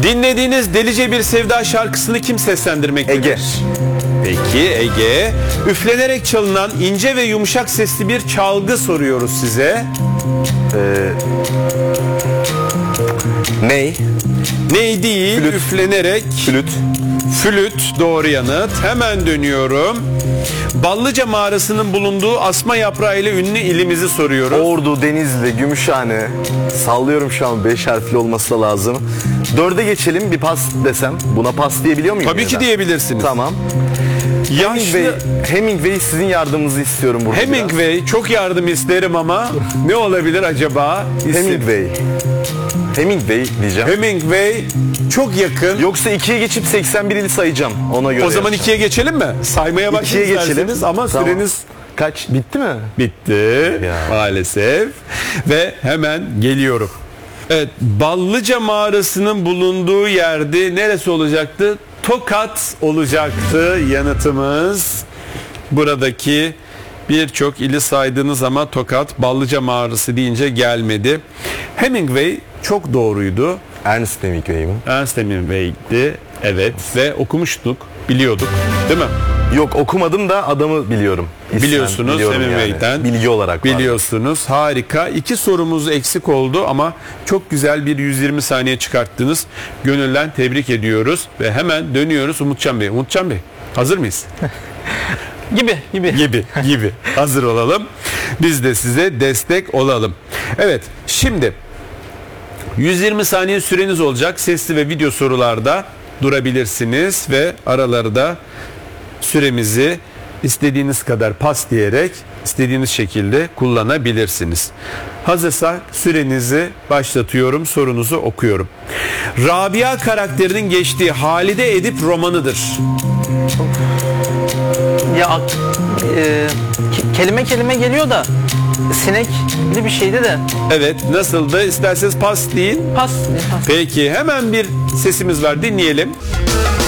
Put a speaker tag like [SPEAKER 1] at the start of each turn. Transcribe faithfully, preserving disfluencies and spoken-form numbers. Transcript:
[SPEAKER 1] Dinlediğiniz Delice Bir Sevda şarkısını kim seslendirmektedir?
[SPEAKER 2] Ege.
[SPEAKER 1] Peki Ege. Üflenerek çalınan ince ve yumuşak sesli bir çalgı soruyoruz size.
[SPEAKER 2] Ee, ney?
[SPEAKER 1] Ney değil,
[SPEAKER 2] Flüt.
[SPEAKER 1] üflenerek.
[SPEAKER 2] Flüt.
[SPEAKER 1] Flüt doğru yanıt. Hemen dönüyorum. Ballıca mağarasının bulunduğu asma yaprağı ile ünlü ilimizi soruyoruz.
[SPEAKER 2] Ordu, Denizli, Gümüşhane. Sallıyorum şu an, beş harfli olması da lazım. Dörde geçelim, bir pas desem. Buna pas diyebiliyor muyum?
[SPEAKER 1] Tabii ki diyebilirsiniz.
[SPEAKER 2] Tamam.
[SPEAKER 1] Yaşlı...
[SPEAKER 2] Hemingway, Hemingway sizin yardımınızı istiyorum burada.
[SPEAKER 1] Hemingway çok yardım isterim ama ne olabilir acaba? İsim.
[SPEAKER 2] Hemingway. Hemingway diyeceğim.
[SPEAKER 1] Hemingway çok yakın.
[SPEAKER 2] Yoksa ikiye geçip seksen bir ili sayacağım. Ona göre.
[SPEAKER 1] O zaman
[SPEAKER 2] yapacağım.
[SPEAKER 1] ikiye geçelim mi? Saymaya
[SPEAKER 2] İkiye
[SPEAKER 1] başlayın
[SPEAKER 2] geçelim.
[SPEAKER 1] isterseniz ama
[SPEAKER 2] Tamam.
[SPEAKER 1] süreniz
[SPEAKER 2] kaç? Bitti mi?
[SPEAKER 1] bitti
[SPEAKER 2] Ya.
[SPEAKER 1] maalesef. Ve hemen geliyorum. Evet, Ballıca mağarasının bulunduğu yerde neresi olacaktı? Tokat olacaktı yanıtımız. Buradaki birçok ili saydınız ama Tokat, Ballıca mağarası deyince gelmedi. Hemingway çok doğruydu.
[SPEAKER 2] Ernest Hemingway mi?
[SPEAKER 1] Ernest Hemingway'di. Evet ve okumuştuk, biliyorduk değil mi?
[SPEAKER 2] Yok, okumadım da adamı biliyorum. İsmen
[SPEAKER 1] Biliyorsunuz
[SPEAKER 2] biliyorum
[SPEAKER 1] Hemingway'den.
[SPEAKER 2] yani. Bilgi olarak var.
[SPEAKER 1] Biliyorsunuz. Harika. İki sorumuz eksik oldu ama çok güzel bir yüz yirmi saniye çıkarttınız. Gönülden tebrik ediyoruz ve hemen dönüyoruz Umutcan Bey. Umutcan Bey, hazır mıyız?
[SPEAKER 3] Gibi gibi.
[SPEAKER 1] gibi gibi. Hazır olalım. Biz de size destek olalım. Evet, şimdi yüz yirmi saniye süreniz olacak. Sesli ve video sorularda durabilirsiniz ve aralarda süremizi istediğiniz kadar pas diyerek istediğiniz şekilde kullanabilirsiniz. Hazırsak sürenizi başlatıyorum, sorunuzu okuyorum. Rabia karakterinin geçtiği Halide Edip romanıdır.
[SPEAKER 3] Ya e, ke- kelime kelime geliyor da sinekli bir şeydi de.
[SPEAKER 1] Evet, nasıldı? İsterseniz pas deyin.
[SPEAKER 3] Pas. Pas.
[SPEAKER 1] Peki, hemen bir sesimiz var, dinleyelim.